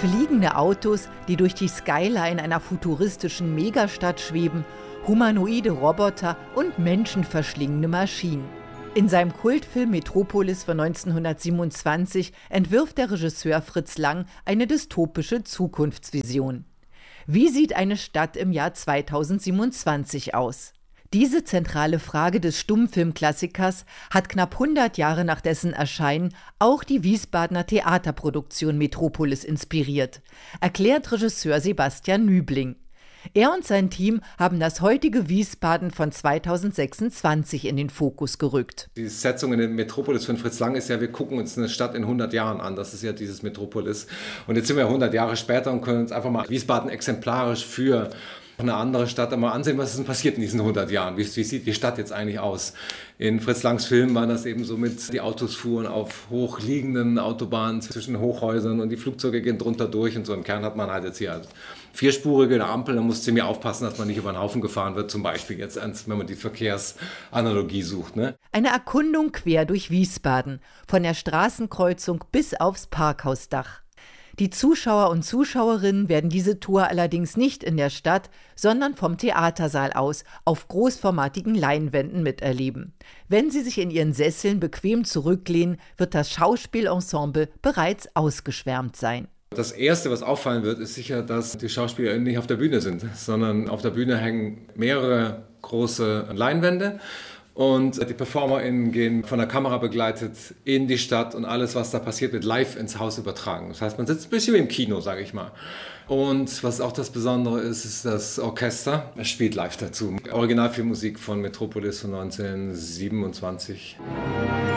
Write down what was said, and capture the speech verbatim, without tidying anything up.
Fliegende Autos, die durch die Skyline einer futuristischen Megastadt schweben, humanoide Roboter und menschenverschlingende Maschinen. In seinem Kultfilm Metropolis von neunzehnhundertsiebenundzwanzig entwirft der Regisseur Fritz Lang eine dystopische Zukunftsvision. Wie sieht eine Stadt im Jahr zweitausendsiebenundzwanzig aus? Diese zentrale Frage des Stummfilmklassikers hat knapp hundert Jahre nach dessen Erscheinen auch die Wiesbadener Theaterproduktion Metropolis inspiriert, erklärt Regisseur Sebastian Nübling. Er und sein Team haben das heutige Wiesbaden von zweitausendsechsundzwanzig in den Fokus gerückt. Die Setzung in den Metropolis von Fritz Lang ist ja, wir gucken uns eine Stadt in hundert Jahren an. Das ist ja dieses Metropolis. Und jetzt sind wir hundert Jahre später und können uns einfach mal Wiesbaden exemplarisch für eine andere Stadt einmal ansehen, was ist denn passiert in diesen hundert Jahren? Wie, wie sieht die Stadt jetzt eigentlich aus? In Fritz Langs Film war das eben so mit, die Autos fuhren auf hochliegenden Autobahnen zwischen Hochhäusern und die Flugzeuge gehen drunter durch und so. Im Kern hat man halt jetzt hier halt vierspurige Ampel, da muss ziemlich aufpassen, dass man nicht über den Haufen gefahren wird, zum Beispiel jetzt, wenn man die Verkehrsanalogie sucht. Ne? Eine Erkundung quer durch Wiesbaden, von der Straßenkreuzung bis aufs Parkhausdach. Die Zuschauer und Zuschauerinnen werden diese Tour allerdings nicht in der Stadt, sondern vom Theatersaal aus auf großformatigen Leinwänden miterleben. Wenn sie sich in ihren Sesseln bequem zurücklehnen, wird das Schauspielensemble bereits ausgeschwärmt sein. Das Erste, was auffallen wird, ist sicher, dass die Schauspieler nicht auf der Bühne sind, sondern auf der Bühne hängen mehrere große Leinwände. Und die PerformerInnen gehen von der Kamera begleitet in die Stadt und alles, was da passiert, wird live ins Haus übertragen. Das heißt, man sitzt ein bisschen wie im Kino, sage ich mal. Und was auch das Besondere ist, ist das Orchester. Es spielt live dazu. Originalfilmmusik von Metropolis von neunzehnhundertsiebenundzwanzig.